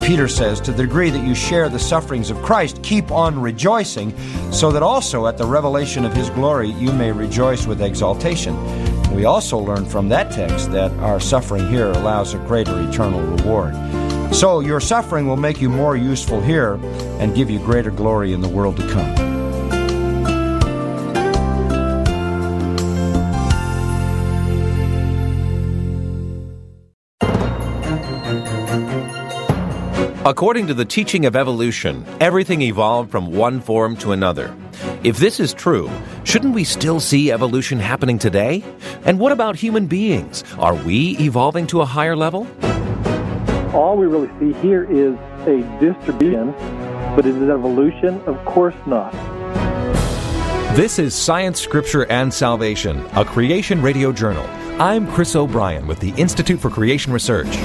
Peter says, to the degree that you share the sufferings of Christ, keep on rejoicing, so that also at the revelation of his glory you may rejoice with exaltation. We also learn from that text that our suffering here allows a greater eternal reward. So your suffering will make you more useful here and give you greater glory in the world to come. According to the teaching of evolution, everything evolved from one form to another. If this is true, shouldn't we still see evolution happening today? And what about human beings? Are we evolving to a higher level? All we really see here is a distribution, but is it evolution? Of course not. This is Science, Scripture, and Salvation, a Creation Radio Journal. I'm Chris O'Brien with the Institute for Creation Research.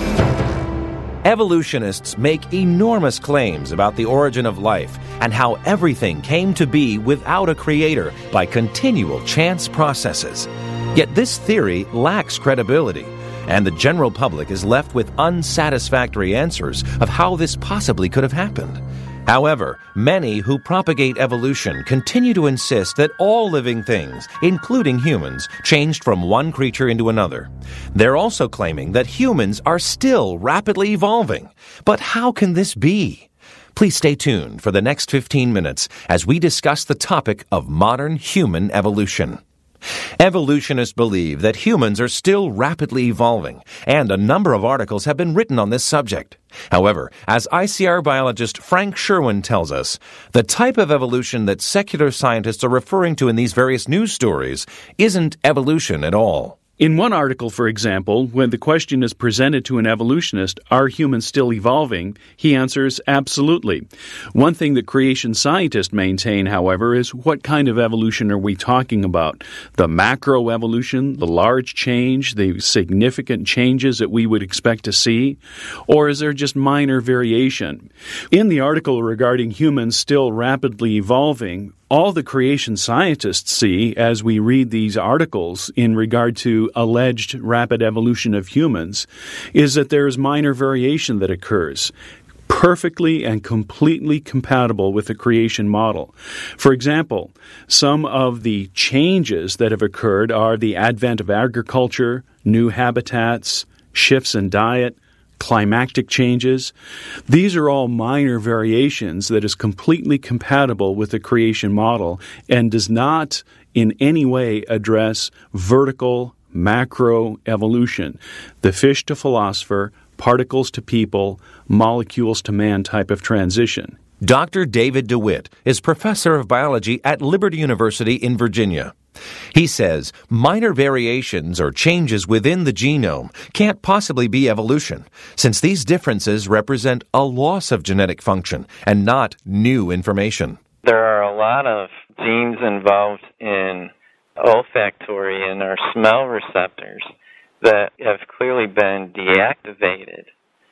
Evolutionists make enormous claims about the origin of life and how everything came to be without a creator by continual chance processes. Yet this theory lacks credibility, and the general public is left with unsatisfactory answers of how this possibly could have happened. However, many who propagate evolution continue to insist that all living things, including humans, changed from one creature into another. They're also claiming that humans are still rapidly evolving. But how can this be? Please stay tuned for the next 15 minutes as we discuss the topic of modern human evolution. Evolutionists believe that humans are still rapidly evolving, and a number of articles have been written on this subject. However, as ICR biologist Frank Sherwin tells us, the type of evolution that secular scientists are referring to in these various news stories isn't evolution at all. In one article, for example, when the question is presented to an evolutionist, are humans still evolving, he answers absolutely. One thing that creation scientists maintain, however, is what kind of evolution are we talking about? The macroevolution, the large change, the significant changes that we would expect to see? Or is there just minor variation? In the article regarding humans still rapidly evolving, all the creation scientists see as we read these articles in regard to alleged rapid evolution of humans is that there is minor variation that occurs, perfectly and completely compatible with the creation model. For example, some of the changes that have occurred are the advent of agriculture, new habitats, shifts in diet, climactic changes. These are all minor variations that is completely compatible with the creation model and does not in any way address vertical macro evolution, the fish to philosopher, particles to people, molecules to man type of transition. Dr. David DeWitt is professor of biology at Liberty University in Virginia. He says minor variations or changes within the genome can't possibly be evolution, since these differences represent a loss of genetic function and not new information. There are a lot of genes involved in olfactory and our smell receptors that have clearly been deactivated.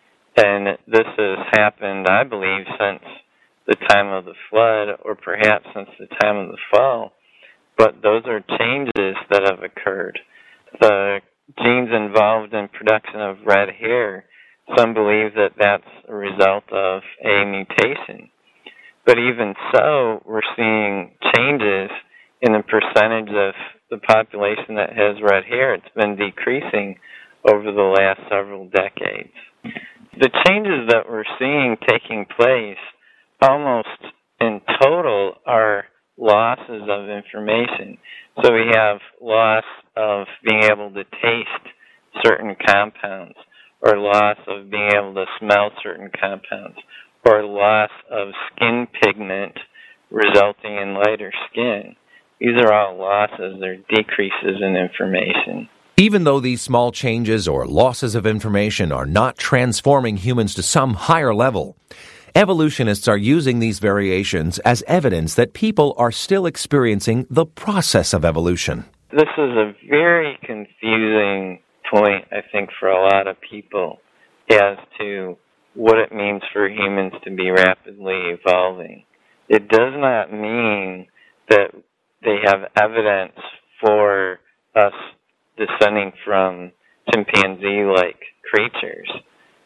And this has happened, I believe, since the time of the flood, or perhaps since the time of the fall. But those are changes that have occurred. The genes involved in production of red hair, some believe that that's a result of a mutation. But even so, we're seeing changes in the percentage of the population that has red hair. It's been decreasing over the last several decades. The changes that we're seeing taking place almost in total are losses of information. So we have loss of being able to taste certain compounds, or loss of being able to smell certain compounds, or loss of skin pigment resulting in lighter skin. These are all losses. They're decreases in information. Even though these small changes or losses of information are not transforming humans to some higher level, evolutionists are using these variations as evidence that people are still experiencing the process of evolution. This is a very confusing point, I think, for a lot of people as to what it means for humans to be rapidly evolving. It does not mean that they have evidence for us descending from chimpanzee-like creatures.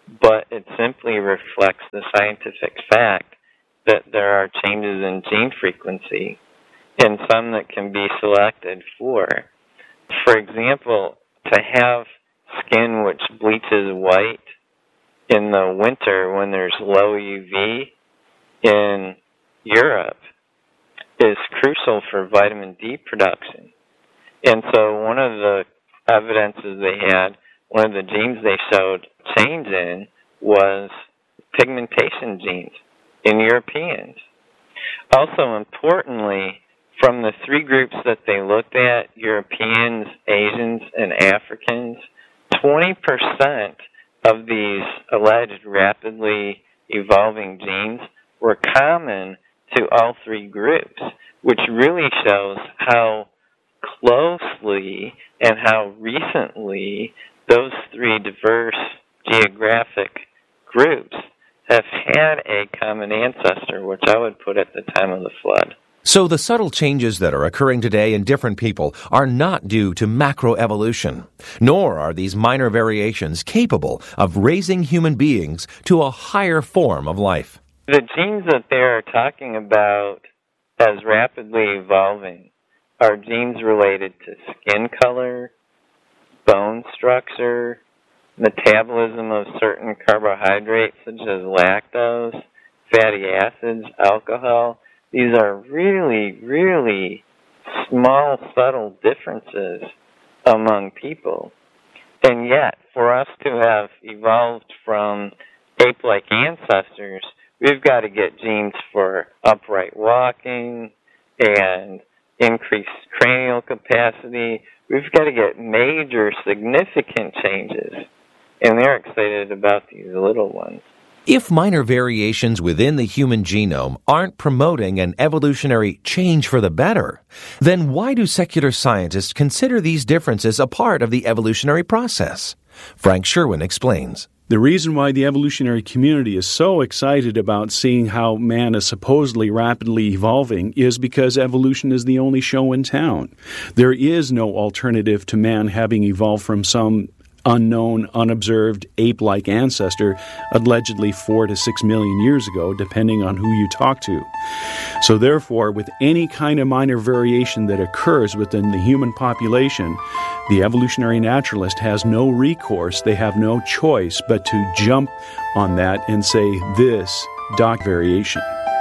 but it simply reflects the scientific fact that there are changes in gene frequency and some that can be selected for. For example, to have skin which bleaches white in the winter when there's low UV in Europe is crucial for vitamin D production. And so one of the evidences they had, one of the genes they showed change in was pigmentation genes in Europeans. Also importantly, from the three groups that they looked at, Europeans, Asians, and Africans, 20% of these alleged rapidly evolving genes were common to all three groups, which really shows how closely and how recently those three diverse geographic groups have had a common ancestor, which I would put at the time of the flood. So the subtle changes that are occurring today in different people are not due to macroevolution, nor are these minor variations capable of raising human beings to a higher form of life. The genes that they are talking about as rapidly evolving are genes related to skin color, bone structure, metabolism of certain carbohydrates such as lactose, fatty acids, alcohol. These are really, really small, subtle differences among people. And yet, for us to have evolved from ape-like ancestors, we've got to get genes for upright walking and increased cranial capacity. We've got to get major, significant changes. And they're excited about these little ones. If minor variations within the human genome aren't promoting an evolutionary change for the better, then why do secular scientists consider these differences a part of the evolutionary process? Frank Sherwin explains. The reason why the evolutionary community is so excited about seeing how man is supposedly rapidly evolving is because evolution is the only show in town. There is no alternative to man having evolved from some unknown, unobserved, ape-like ancestor allegedly 4 to 6 million years ago, depending on who you talk to. So therefore, with any kind of minor variation that occurs within the human population, the evolutionary naturalist has no recourse, they have no choice but to jump on that and say, this variation.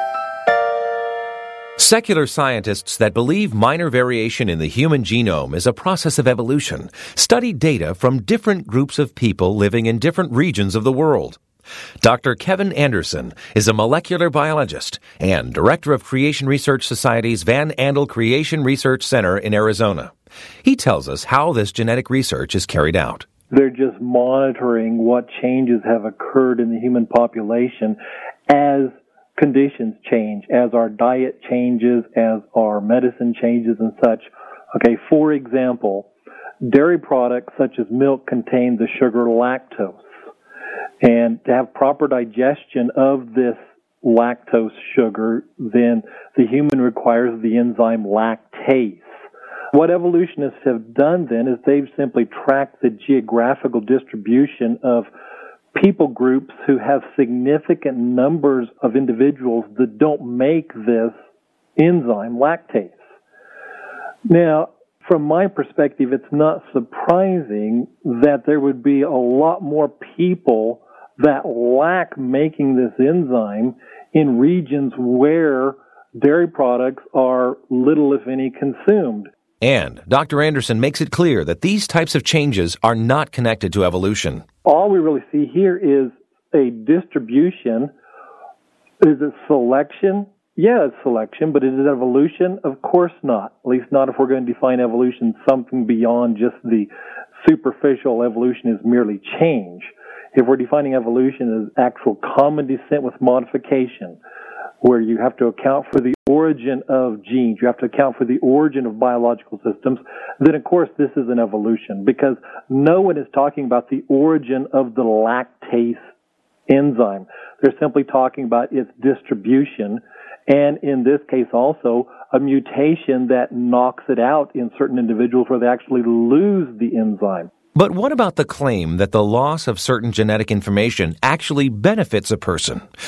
Secular scientists that believe minor variation in the human genome is a process of evolution study data from different groups of people living in different regions of the world. Dr. Kevin Anderson is a molecular biologist and director of Creation Research Society's Van Andel Creation Research Center in Arizona. He tells us how this genetic research is carried out. They're just monitoring what changes have occurred in the human population as conditions change, as our diet changes, as our medicine changes and such. Okay, for example, dairy products such as milk contain the sugar lactose. And to have proper digestion of this lactose sugar, then the human requires the enzyme lactase. What evolutionists have done then is they've simply tracked the geographical distribution of people groups who have significant numbers of individuals that don't make this enzyme lactase. Now, from my perspective, it's not surprising that there would be a lot more people that lack making this enzyme in regions where dairy products are little, if any, consumed. And Dr. Anderson makes it clear that these types of changes are not connected to evolution. All we really see here is a distribution. Is it selection? Yeah, it's selection, but is it evolution? Of course not. At least not if we're going to define evolution something beyond just the superficial evolution is merely change. If we're defining evolution as actual common descent with modification, where you have to account for the origin of genes, you have to account for the origin of biological systems, then of course this is an evolution, because no one is talking about the origin of the lactase enzyme. They're simply talking about its distribution, and in this case also a mutation that knocks it out in certain individuals where they actually lose the enzyme. But what about the claim that the loss of certain genetic information actually benefits a person?